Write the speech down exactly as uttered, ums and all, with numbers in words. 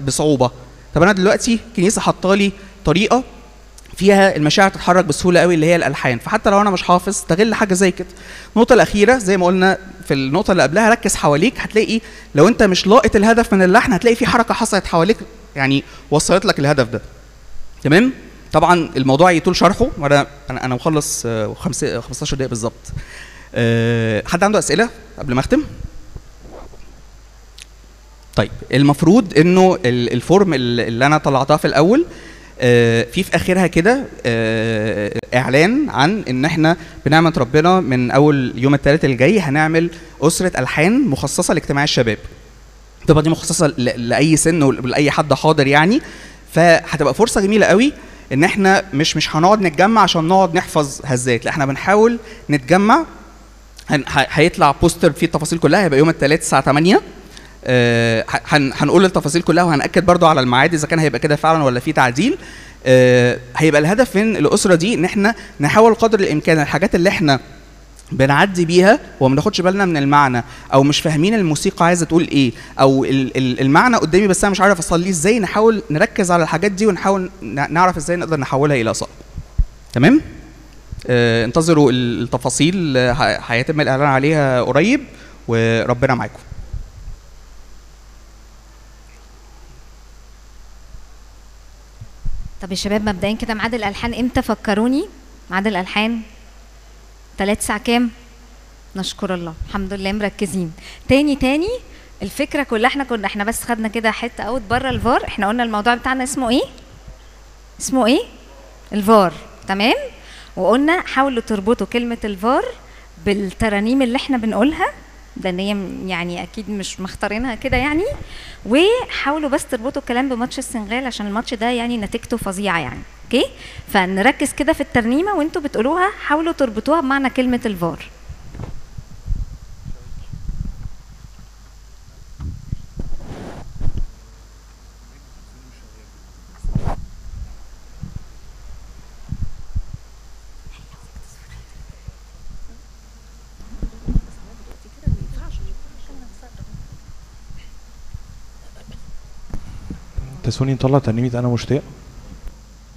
بصعوبه. طب انا دلوقتي الكنيسه حاطه لي طريقه فيها المشاعر تتحرك بسهوله قوي اللي هي الالحان، فحتى لو انا مش حافظ استغل حاجه زي كده. النقطه الاخيره زي ما قلنا في النقطه اللي قبلها، ركز حواليك، هتلاقي لو انت مش لاقط الهدف من اللحن هتلاقي في حركه حصلت حواليك يعني وصلت لك الهدف ده. تمام؟ طبعا الموضوع يطول شرحه، وانا انا انا مخلص خمستاشر دقيقه بالظبط. أه حد عنده اسئله قبل ما اختم؟ طيب المفروض انه الفورم اللي انا طلعتها في الاول آه في في اخرها كده آه اعلان عن ان احنا بنعمه ربنا من اول يوم الثلاث الجاي هنعمل اسره الحان مخصصه لاجتماع الشباب. طبعا دي مخصصه لاي سن ولاي حد حاضر يعني، فهتبقى فرصه جميله قوي ان احنا مش مش هنقعد نتجمع عشان نقعد نحفظ هزات، لا احنا بنحاول نتجمع. هيطلع بوستر فيه التفاصيل كلها، هيبقى يوم الثلاث الساعه ثمانية. آه هنقول التفاصيل كلها وهنأكد برضو على الميعاد اذا كان هيبقى كده فعلا ولا في تعديل. آه هيبقى الهدف من الاسره دي ان احنا نحاول قدر الامكان الحاجات اللي احنا بنعدي بيها وما بناخدش بالنا من المعنى، او مش فاهمين الموسيقى عايزه تقول ايه، او المعنى قدامي بس انا مش عارف اصليه ازاي، نحاول نركز على الحاجات دي ونحاول نعرف ازاي نقدر نحولها الى صلاة. تمام؟ آه انتظروا التفاصيل، هيتم الاعلان عليها قريب، وربنا معاكم. طب يا شباب مبدئيا كده ميعاد الالحان امتى؟ فكروني. ميعاد الالحان ثلاث ساعة كام؟ نشكر الله، الحمد لله مركزين. تاني تاني الفكره كلها احنا كنا احنا بس خدنا كده حته اوت بره الفار. احنا قلنا الموضوع بتاعنا اسمه ايه؟ اسمه ايه؟ الفار. تمام؟ وقلنا حاولوا تربطوا كلمه الفار بالترانيم اللي احنا بنقولها، لان هي يعني اكيد مش مختارينها كده يعني، وحاولوا بس تربطوا الكلام بماتش السنغال عشان الماتش ده يعني نتيجته فظيعه يعني. اوكي؟ فنركز كده في الترنيمه وانتوا بتقولوها حاولوا تربطوها بمعنى كلمه الفار. تسوني نطلع ترنيمة أنا مشتاق.